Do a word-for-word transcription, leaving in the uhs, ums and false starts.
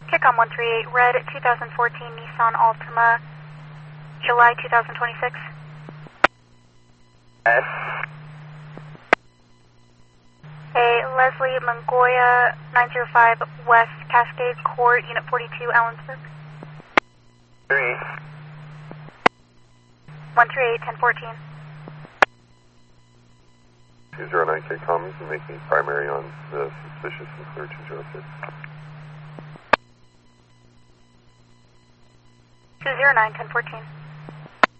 Kickom one three eight, red twenty fourteen Nissan Altima, July two thousand twenty-six. Yes. Hey, Leslie Mongoya, nine zero five West Cascade Court, Unit forty-two, Ellensburg. Three. one three eight, ten fourteen. two zero nine K Commons and making primary on the suspicious and clear two zero six. two zero nine, ten fourteen.